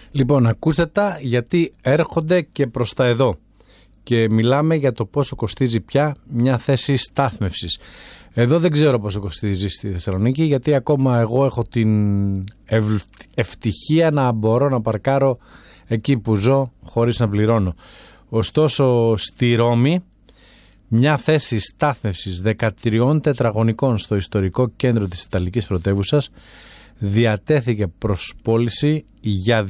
Λοιπόν, ακούστε τα, γιατί έρχονται και προς τα εδώ και μιλάμε για το πόσο κοστίζει πια μια θέση στάθμευσης. Εδώ δεν ξέρω πόσο κοστίζει στη Θεσσαλονίκη, γιατί ακόμα εγώ έχω την ευτυχία να μπορώ να παρκάρω εκεί που ζω χωρίς να πληρώνω. Ωστόσο στη Ρώμη μια θέση στάθμευσης 13 τετραγωνικών στο ιστορικό κέντρο της Ιταλικής πρωτεύουσας διατέθηκε προς πώληση για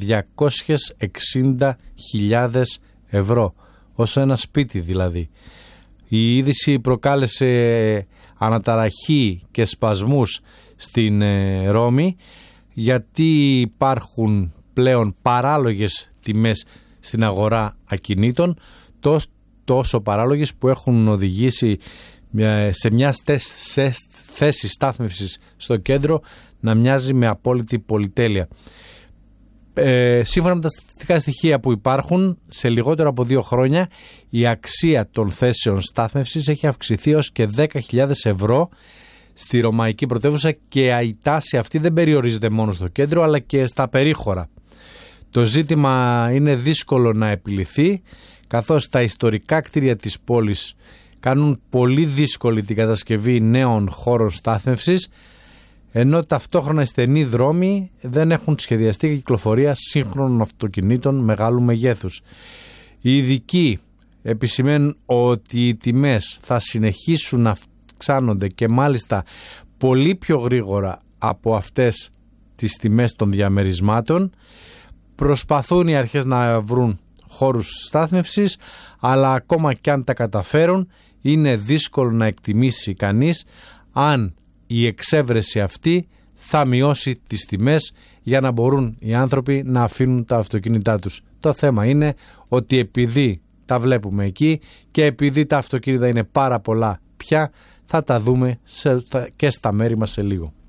260.000 ευρώ, ως ένα σπίτι δηλαδή. Η είδηση προκάλεσε αναταραχή και σπασμούς στην Ρώμη, γιατί υπάρχουν πλέον παράλογες τιμές στην αγορά ακινήτων, τόσο παράλογες που έχουν οδηγήσει σε μια θέση στάθμευσης στο κέντρο να μοιάζει με απόλυτη πολυτέλεια. Σύμφωνα με τα στατιστικά στοιχεία που υπάρχουν, σε λιγότερο από 2 χρόνια η αξία των θέσεων στάθμευσης έχει αυξηθεί ως και 10.000 ευρώ στη ρωμαϊκή πρωτεύουσα, και η τάση αυτή δεν περιορίζεται μόνο στο κέντρο αλλά και στα περίχωρα. Το ζήτημα είναι δύσκολο να επιληθεί, καθώς τα ιστορικά κτίρια της πόλης κάνουν πολύ δύσκολη την κατασκευή νέων χώρων στάθμευσης, ενώ ταυτόχρονα οι στενοί δρόμοι δεν έχουν σχεδιαστεί για κυκλοφορία σύγχρονων αυτοκινήτων μεγάλου μεγέθους. Οι ειδικοί επισημαίνουν ότι οι τιμές θα συνεχίσουν να αυξάνονται, και μάλιστα πολύ πιο γρήγορα από αυτές τις τιμές των διαμερισμάτων. Προσπαθούν οι αρχές να βρουν χώρους στάθμευσης, αλλά ακόμα και αν τα καταφέρουν είναι δύσκολο να εκτιμήσει κανείς αν η εξέβρεση αυτή θα μειώσει τις τιμές για να μπορούν οι άνθρωποι να αφήνουν τα αυτοκίνητά τους. Το θέμα είναι ότι επειδή τα βλέπουμε εκεί και επειδή τα αυτοκίνητα είναι πάρα πολλά πια, θα τα δούμε και στα μέρη μας σε λίγο.